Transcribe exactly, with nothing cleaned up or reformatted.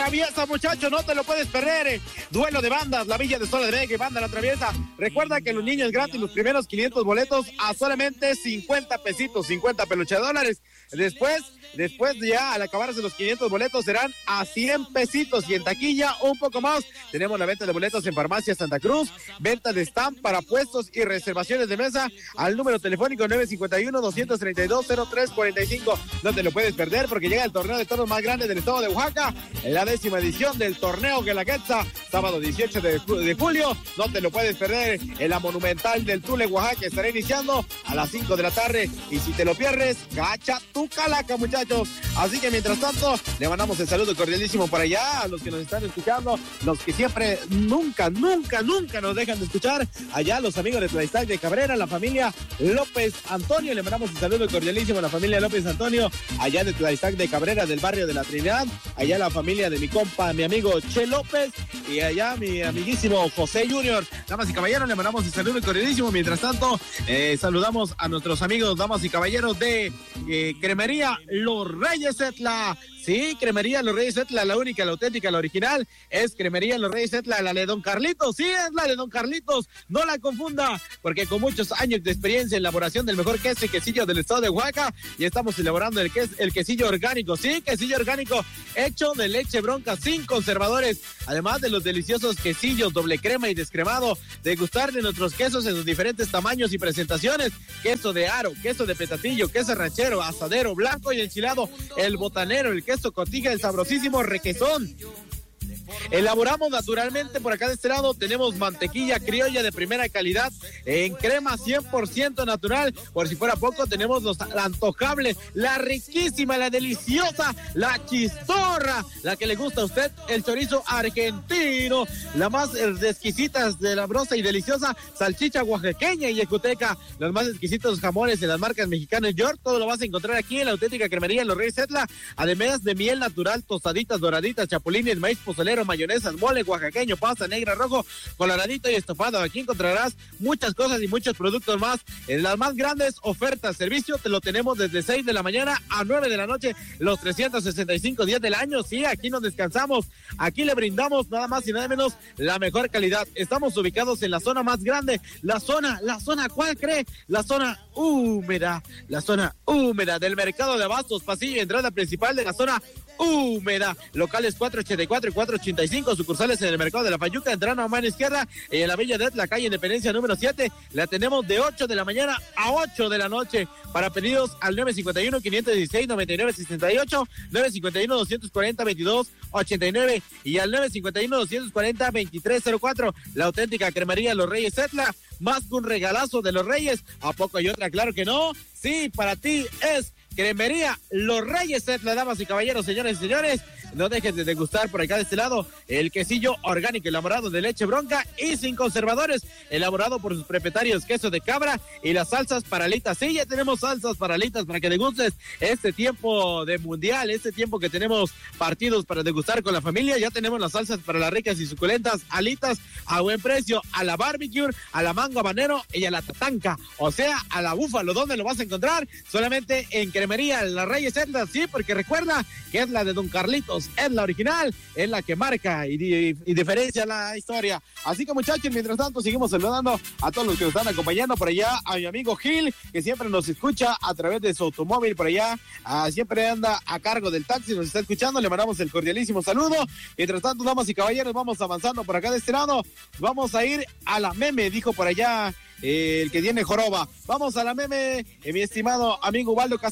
Traviesa, muchachos, no te lo puedes perder. Eh. Duelo de bandas, la Villa de Sola de Vega y Banda La Traviesa. Recuerda que los niños gratis, los primeros quinientos boletos a solamente cincuenta pesitos, cincuenta peluche dólares. Después, después ya al acabarse los quinientos boletos serán a cien pesitos y en taquilla un poco más. Tenemos la venta de boletos en Farmacia Santa Cruz, venta de stamp para puestos y reservaciones de mesa al número telefónico nueve cinco uno, dos tres dos, cero tres cuatro cinco. No te lo puedes perder porque llega el torneo de toros más grande del estado de Oaxaca, en la décima edición del torneo Guelaguetza, sábado dieciocho de julio. No te lo puedes perder en la Monumental del Tule, Oaxaca. Estará iniciando a las cinco de la tarde y si te lo pierdes, cacha tu calaca, muchachos. Así que mientras tanto, le mandamos el saludo cordialísimo para allá a los que nos están escuchando, los que siempre, nunca, nunca, nunca nos dejan de escuchar, allá los amigos de Tlaixtac de Cabrera, la familia López Antonio. Le mandamos un saludo cordialísimo a la familia López Antonio, allá de Tlaixtac de Cabrera, del barrio de la Trinidad, allá la familia de mi compa, mi amigo Che López, y allá mi amiguísimo José Junior. Damas y caballeros, le mandamos un saludo cordialísimo. Mientras tanto, eh, saludamos a nuestros amigos, damas y caballeros de eh, Cremería Los Reyes Etla. Sí, Cremería Los Reyes Etla, la única, la auténtica, la original, es Cremería Los Reyes Etla, la de Don Carlitos. Sí, es la de Don Carlitos, no la confunda, porque con muchos años de experiencia en elaboración del mejor queso y quesillo del estado de Oaxaca, y estamos elaborando el, ques, el quesillo orgánico. Sí, quesillo orgánico, hecho de leche bronca sin conservadores, además de los deliciosos quesillos doble crema y descremado. Degustar de nuestros quesos en sus diferentes tamaños y presentaciones: queso de aro, queso de petatillo, queso ranchero, asadero, blanco y enchilado, el botanero, el queso cotija, el sabrosísimo requesón. Elaboramos naturalmente por acá de este lado, tenemos mantequilla criolla de primera calidad en crema cien por ciento natural. Por si fuera poco, tenemos los, la antojable, la riquísima, la deliciosa, la chistorra, la que le gusta a usted, el chorizo argentino, la más exquisita, sabrosa y deliciosa salchicha oaxaqueña y yecuteca, los más exquisitos jamones de las marcas mexicanas York. Todo lo vas a encontrar aquí en la auténtica Cremería Los Reyes Etla, además de miel natural, tostaditas, doraditas, chapulines, maíz pozolero, mayonesas, mole oaxaqueño, pasta negra, rojo, coloradito y estofado. Aquí encontrarás muchas cosas y muchos productos más en las más grandes ofertas. Servicio te lo tenemos desde seis de la mañana a nueve de la noche, los trescientos sesenta y cinco días del año. Sí, aquí nos descansamos, aquí le brindamos nada más y nada menos la mejor calidad. Estamos ubicados en la zona más grande, la zona, la zona, ¿cuál cree? La zona húmeda, la zona húmeda del mercado de abastos, pasillo y entrada principal de la zona húmeda. Locales cuatro ochenta y cuatro y cuatro ochenta y cinco, sucursales en el mercado de la Fayuca, entrando a mano izquierda, y en la Villa de la calle Independencia número siete. La tenemos de ocho de la mañana a ocho de la noche. Para pedidos al nueve cinco uno, cinco uno seis, nueve nueve seis ocho, nueve cinco uno, dos cuatro cero, veintidós ochenta y nueve y al nueve cinco uno, dos cuatro cero, veintitrés cero cuatro. La auténtica Cremería Los Reyes Etla, más que un regalazo de los Reyes. ¿A poco hay otra? Claro que no. Sí, para ti es Cremería Los Reyes Etla, damas y caballeros, señores y señores. No dejes de degustar por acá de este lado el quesillo orgánico elaborado de leche bronca y sin conservadores, elaborado por sus propietarios, queso de cabra y las salsas paralitas. Sí, ya tenemos salsas paralitas para que degustes este tiempo de mundial, este tiempo que tenemos partidos para degustar con la familia. Ya tenemos las salsas para las ricas y suculentas alitas a buen precio, a la barbecue, a la mango habanero y a la tatanca, o sea, a la búfalo. ¿Dónde lo vas a encontrar? Solamente en Cremería Los Reyes Etla. Sí, porque recuerda que es la de Don Carlitos, es la original, es la que marca y, y, y diferencia la historia. Así que, muchachos, mientras tanto seguimos saludando a todos los que nos están acompañando por allá, a mi amigo Gil, que siempre nos escucha a través de su automóvil por allá, uh, siempre anda a cargo del taxi, nos está escuchando, le mandamos el cordialísimo saludo. Mientras tanto, damas y caballeros, vamos avanzando por acá de este lado, vamos a ir a la meme, dijo por allá eh, el que tiene joroba. Vamos a la meme, eh, mi estimado amigo Ubaldo Castillo.